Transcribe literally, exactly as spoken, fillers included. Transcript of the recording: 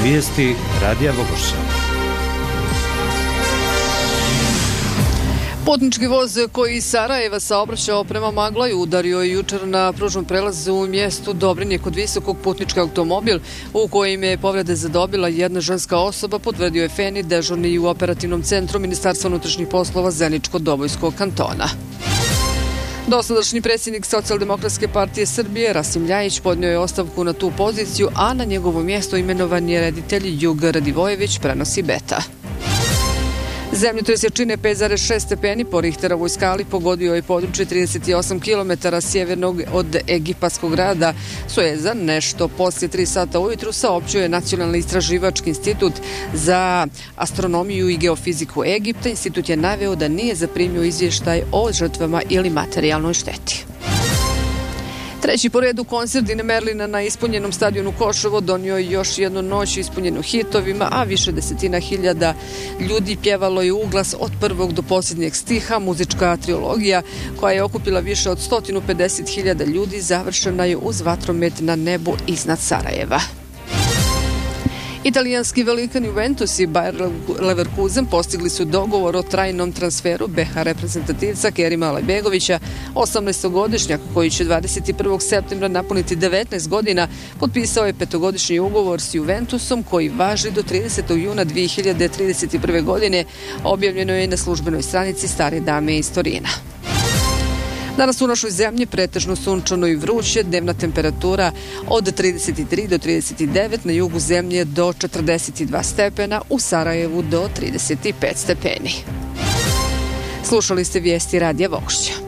Vijesti Radija Vogošća. Putnički voz koji iz Sarajeva saobraćao prema Maglaju udario je jučer na pružnom prelazu u mjestu Dobrinje kod Visokog putnički automobil u kojem je povrede zadobila jedna ženska osoba, potvrdio je Feni, dežurni u operativnom centru Ministarstva unutrašnjih poslova Zeničko-Dobojskog kantona. Dosadašnji predsjednik Socijaldemokratske partije Srbije Rasim Ljajić podnio je ostavku na tu poziciju, a na njegovo mjesto imenovan je reditelj Juga Radivojević, prenosi Beta. Zemljotres jačine pet zarez šest stepeni po Richterovoj skali pogodio je područje trideset osam kilometara sjevernog od egipatskog grada Sueza. Nešto poslije tri sata ujutru saopćio je Nacionalni istraživački institut za astronomiju i geofiziku Egipta. Institut je naveo da nije zaprimio izvještaj o žrtvama ili materijalnoj šteti. Treći po redu koncert Dine Merlina na ispunjenom stadionu Koševo donio je još jednu noć ispunjenu hitovima, a više desetina hiljada ljudi pjevalo je uglas od prvog do posljednjeg stiha. Muzička trilogija koja je okupila više od sto pedeset hiljada ljudi završena je uz vatromet na nebu iznad Sarajeva. Italijanski velikan Juventus i Bayer Leverkusen postigli su dogovor o trajnom transferu be ha reprezentativca Kerima Alajbegovića. osamnaestogodišnjak koji će dvadeset prvog septembra napuniti devetnaest godina potpisao je petogodišnji ugovor s Juventusom koji važi do tridesetog juna dvije hiljade trideset prve godine. Objavljeno je na službenoj stranici Stare dame iz Torina. Danas u našoj zemlji pretežno sunčano i vruće, dnevna temperatura od trideset tri do trideset devet, na jugu zemlje do četrdeset dva stepena, u Sarajevu do trideset pet stepeni. Slušali ste vijesti Radija Vogošća.